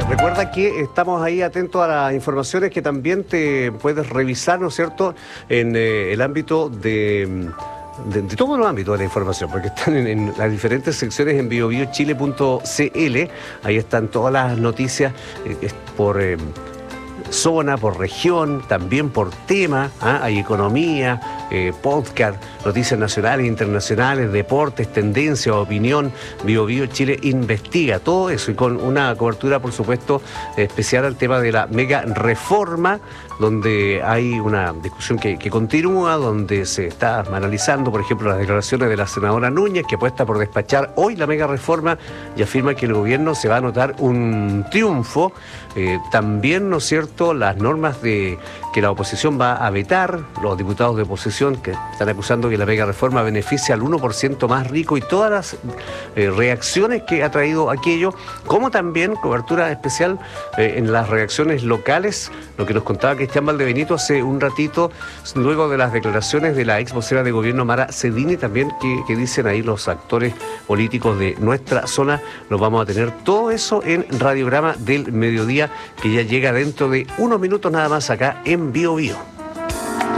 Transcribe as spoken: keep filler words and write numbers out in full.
recuerda que estamos ahí atentos a las informaciones que también te puedes revisar, ¿no es cierto?, en eh, el ámbito de... De, de todos los ámbitos de la información, porque están en, en las diferentes secciones en bio bio chile punto c l. Ahí están todas las noticias eh, por eh, zona, por región, también por tema. ¿ah? Hay economía, eh, podcast, noticias nacionales, internacionales, deportes, tendencias, opinión. Bio Bio Chile investiga todo eso y con una cobertura, por supuesto, especial al tema de la mega reforma, donde hay una discusión que, que continúa, donde se está analizando, por ejemplo, las declaraciones de la senadora Núñez, que apuesta por despachar hoy la mega reforma y afirma que el gobierno se va a anotar un triunfo. Eh, también, ¿no es cierto?, las normas de que la oposición va a vetar, los diputados de oposición que están acusando que la mega reforma beneficia al uno por ciento más rico y todas las eh, reacciones que ha traído aquello, como también cobertura especial eh, en las reacciones locales, lo que nos contaba Cristian Valdebenito hace un ratito, luego de las declaraciones de la ex vocera de gobierno Mara Cedini, también que, que dicen ahí los actores políticos de nuestra zona. Nos vamos a tener todo eso en Radiograma del Mediodía, que ya llega dentro de unos minutos nada más acá en Bio Bio.